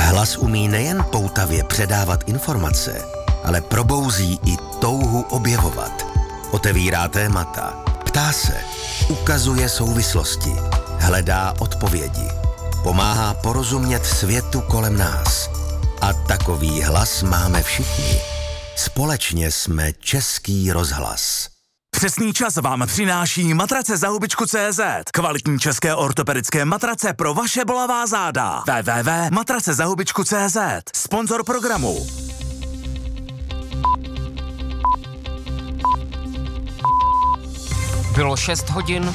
Hlas umí nejen poutavě předávat informace, ale probouzí i touhu objevovat. Otevírá témata, ptá se, ukazuje souvislosti, hledá odpovědi, pomáhá porozumět světu kolem nás. A takový hlas máme všichni. Společně jsme Český rozhlas. Přesný čas vám přináší matrace za hubičku.cz. Kvalitní české ortopedické matrace pro vaše bolavá záda. www.matracezahubičku.cz. Sponzor programu. Bylo 6 hodin.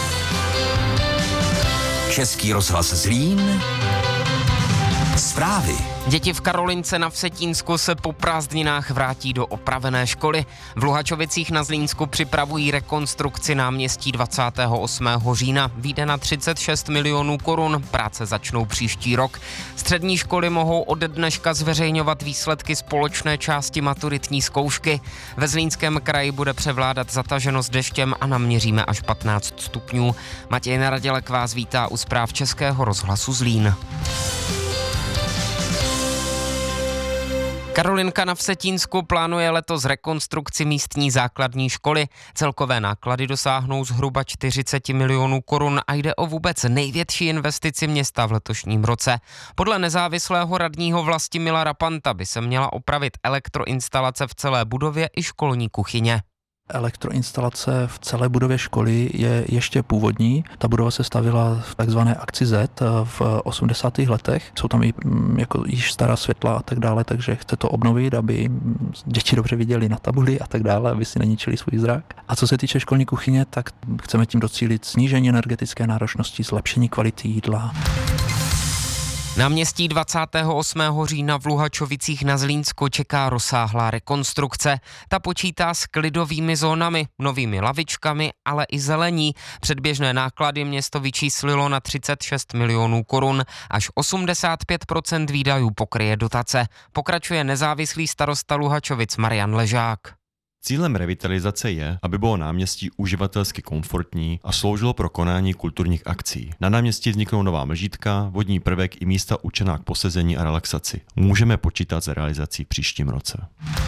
Český rozhlas Zlín. Zprávy. Děti v Karolince na Vsetínsku se po prázdninách vrátí do opravené školy. V Luhačovicích na Zlínsku připravují rekonstrukci náměstí 28. října. Vyjde na 36 milionů korun. Práce začnou příští rok. Střední školy mohou ode dneška zveřejňovat výsledky společné části maturitní zkoušky. Ve Zlínském kraji bude převládat zataženost deštěm a naměříme až 15 stupňů. Matěj Naradělek vás vítá u zpráv Českého rozhlasu Zlín. Karolinka na Vsetínsku plánuje letos rekonstrukci místní základní školy. Celkové náklady dosáhnou zhruba 40 milionů korun a jde o vůbec největší investici města v letošním roce. Podle nezávislého radního Vlastimila Rapanta by se měla opravit elektroinstalace v celé budově i školní kuchyně. Elektroinstalace v celé budově školy je ještě původní. Ta budova se stavila v takzvané akci Z v 80. letech. Jsou tam i jako již stará světla a tak dále, takže chce to obnovit, aby děti dobře viděli na tabuli a tak dále, aby si neničili svůj zrak. A co se týče školní kuchyně, tak chceme tím docílit snížení energetické náročnosti, zlepšení kvality jídla. Náměstí 28. října v Luhačovicích na Zlínsku čeká rozsáhlá rekonstrukce. Ta počítá s klidovými zónami, novými lavičkami, ale i zelení. Předběžné náklady město vyčíslilo na 36 milionů korun. Až 85% výdajů pokryje dotace. Pokračuje nezávislý starosta Luhačovic Marian Ležák. Cílem revitalizace je, aby bylo náměstí uživatelsky komfortní a sloužilo pro konání kulturních akcí. Na náměstí vzniknou nová mlžítka, vodní prvek i místa určená k posezení a relaxaci. Můžeme počítat s realizací v příštím roce.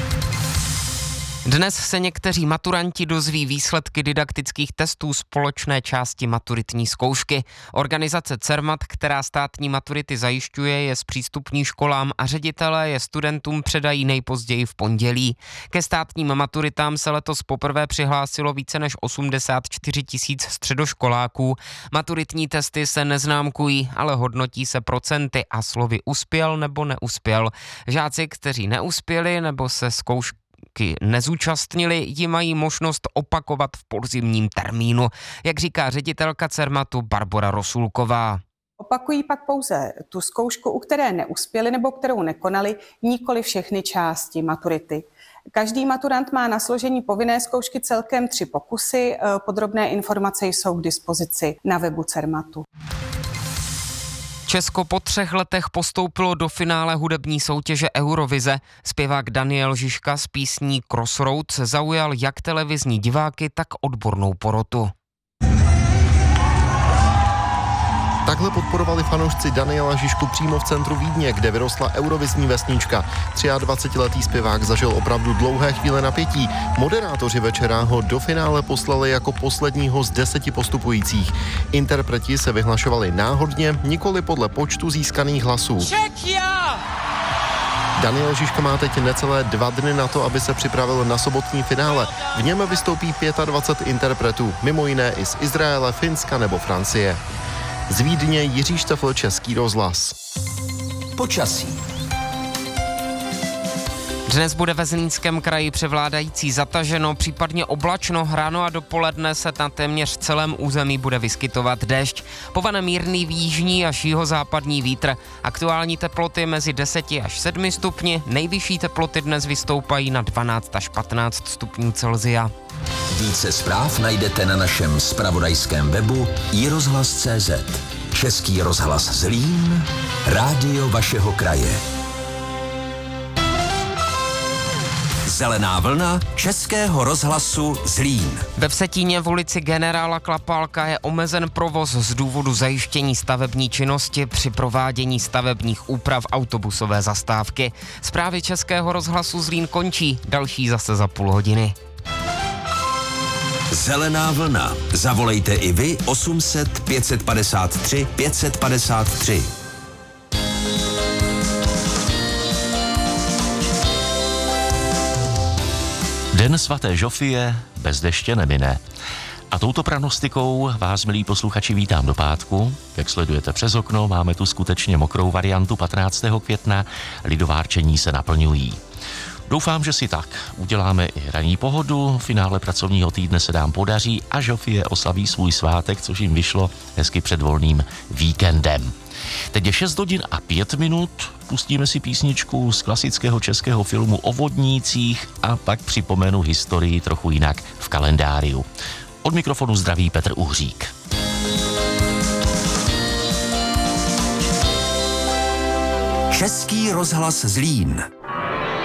Dnes se někteří maturanti dozví výsledky didaktických testů společné části maturitní zkoušky. Organizace Cermat, která státní maturity zajišťuje, je zpřístupní školám a ředitelé je studentům předají nejpozději v pondělí. Ke státním maturitám se letos poprvé přihlásilo více než 84 000 středoškoláků. Maturitní testy se neznámkují, ale hodnotí se procenty a slovy uspěl nebo neuspěl. Žáci, kteří neuspěli nebo se zkoušky nezúčastnili, ji mají možnost opakovat v podzimním termínu, jak říká ředitelka Cermatu Barbora Rosulková. Opakují pak pouze tu zkoušku, u které neuspěli nebo kterou nekonali, nikoli všechny části maturity. Každý maturant má na složení povinné zkoušky celkem 3 pokusy. Podrobné informace jsou k dispozici na webu Cermatu. Česko po 3 letech postoupilo do finále hudební soutěže Eurovize. Zpěvák Daniel Žižka z písní Crossroads zaujal jak televizní diváky, tak odbornou porotu. Takhle podporovali fanoušci Daniela Žižku přímo v centru Vídně, kde vyrostla eurovizní vesnička. 23letý zpěvák zažil opravdu dlouhé chvíle napětí. Moderátoři večera ho do finále poslali jako posledního z 10 postupujících. Interpreti se vyhlašovali náhodně, nikoli podle počtu získaných hlasů. Daniel Žižka má teď necelé 2 dny na to, aby se připravil na sobotní finále. V něm vystoupí 25 interpretů, mimo jiné i z Izraele, Finska nebo Francie. Z Vídně Jiří Štefl, Český rozhlas. Počasí. Dnes bude ve Zlínském kraji převládající zataženo, případně oblačno. Ráno a dopoledne se na téměř celém území bude vyskytovat déšť. Povane mírný jižní až jihozápadní vítr. Aktuální teploty mezi 10 až 7 stupni. Nejvyšší teploty dnes vystoupají na 12 až 15 stupňů Celsia. Více zpráv najdete na našem zpravodajském webu iRozhlas.cz. Český rozhlas Zlín, rádio vašeho kraje. Zelená vlna Českého rozhlasu Zlín. Ve Vsetíně v ulici Generála Klapálka je omezen provoz z důvodu zajištění stavební činnosti při provádění stavebních úprav autobusové zastávky. Zprávy Českého rozhlasu Zlín končí, další zase za půl hodiny. Zelená vlna. Zavolejte i vy 800 553 553. Den svaté Žofie bez deště nemine. A touto prognostikou vás, milí posluchači, vítám do pátku. Jak sledujete přes okno, máme tu skutečně mokrou variantu 15. května, lidovárčení se naplňují. Doufám, že si tak uděláme i ranní pohodu, finále pracovního týdne se nám podaří a Žofie oslaví svůj svátek, což jim vyšlo hezky před volným víkendem. Teď je 6 hodin a 5 minut, pustíme si písničku z klasického českého filmu o vodnících a pak připomenu historii trochu jinak v kalendáriu. Od mikrofonu zdraví Petr Uhřík. Český rozhlas Zlín.